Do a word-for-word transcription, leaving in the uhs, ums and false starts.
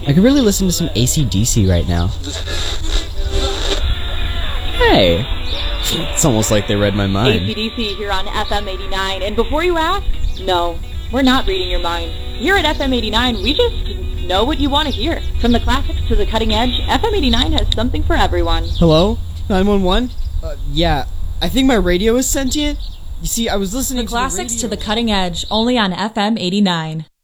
I could really listen to some A C D C right now. Hey! It's almost like they read my mind. A C D C here on F M eighty-nine, and before you ask, no, we're not reading your mind. Here at F M eighty-nine, we just know what you want to hear. From the classics to the cutting edge, F M eighty-nine has something for everyone. Hello? nine one one? Uh, yeah, I think my radio is sentient. You see, I was listening The to classics the to radio. the cutting edge, only on F M eighty-nine.